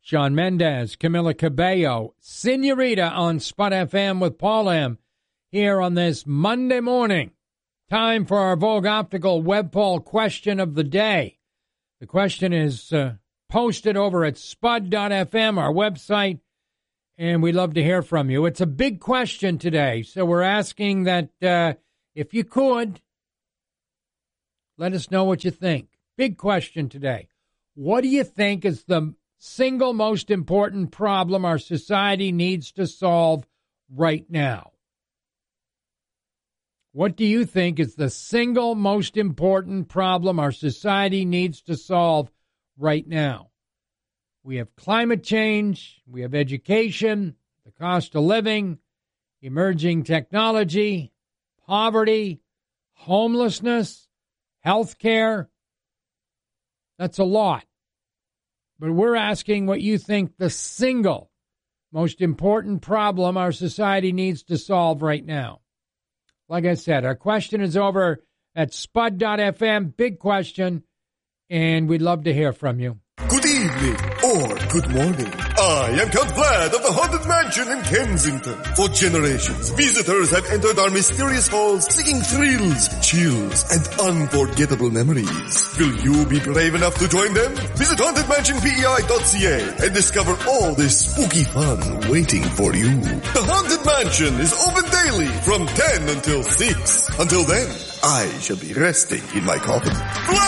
Shawn Mendes, Camila Cabello, Senorita on Spud FM with Paul M. here on this Monday morning. Time for our Vogue Optical web poll question of the day. The question is posted over at spud.fm, our website, and we'd love to hear from you. It's a big question today, so we're asking that if you could, let us know what you think. Big question today. What do you think is the single most important problem our society needs to solve right now? What do you think is the single most important problem our society needs to solve right now? We have climate change, we have education, the cost of living, emerging technology, poverty, homelessness, health care. That's a lot. But we're asking what you think the single most important problem our society needs to solve right now. Like I said, our question is over at spud.fm. Big question, and we'd love to hear from you. Good evening or good morning. I am Count Vlad of the Haunted Mansion in Kensington. For generations, visitors have entered our mysterious halls seeking thrills, chills, and unforgettable memories. Will you be brave enough to join them? Visit hauntedmansionpei.ca and discover all this spooky fun waiting for you. The Haunted Mansion is open daily from 10 until 6. Until then, I shall be resting in my coffin.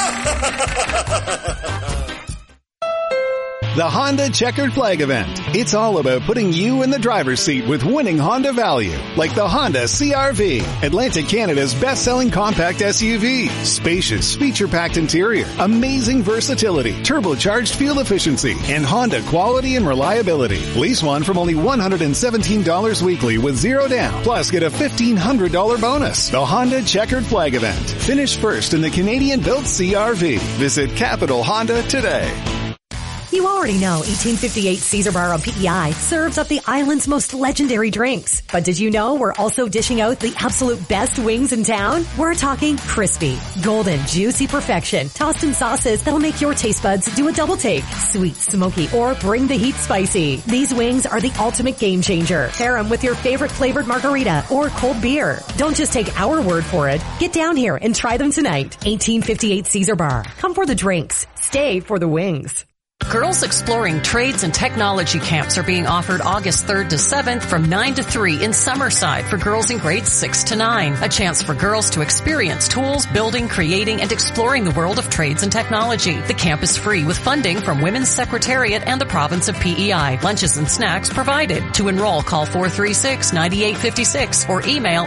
The Honda Checkered Flag Event. It's all about putting you in the driver's seat with winning Honda value, like the Honda CR-V, Atlantic Canada's best-selling compact SUV. Spacious, feature-packed interior, amazing versatility, turbocharged fuel efficiency, and Honda quality and reliability. Lease one from only $117 weekly with zero down. Plus, get a $1,500 bonus. The Honda Checkered Flag Event. Finish first in the Canadian-built CR-V. Visit Capital Honda today. You already know 1858 Caesar Bar on PEI serves up the island's most legendary drinks. But did you know we're also dishing out the absolute best wings in town? We're talking crispy, golden, juicy perfection, tossed in sauces that'll make your taste buds do a double take. Sweet, smoky, or bring the heat spicy. These wings are the ultimate game changer. Pair them with your favorite flavored margarita or cold beer. Don't just take our word for it. Get down here and try them tonight. 1858 Caesar Bar. Come for the drinks. Stay for the wings. Girls Exploring Trades and Technology Camps are being offered August 3rd to 7th from 9 to 3 in Summerside for girls in grades 6 to 9. A chance for girls to experience tools, building, creating, and exploring the world of trades and technology. The camp is free with funding from Women's Secretariat and the province of PEI. Lunches and snacks provided. To enroll, call 436-9856 or email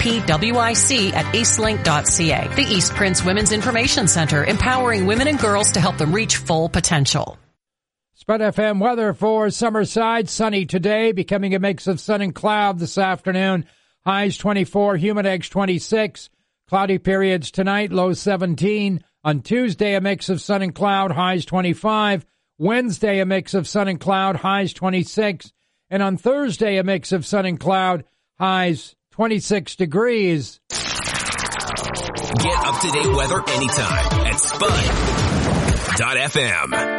epwic@eastlink.ca. The East Prince Women's Information Center, empowering women and girls to help them reach full potential. Spud FM weather for Summerside. Sunny today, becoming a mix of sun and cloud this afternoon. Highs 24, humidex 26. Cloudy periods tonight, low 17. On Tuesday, a mix of sun and cloud, highs 25. Wednesday, a mix of sun and cloud, highs 26. And on Thursday, a mix of sun and cloud, highs 26 degrees. Get up-to-date weather anytime at spud.fm.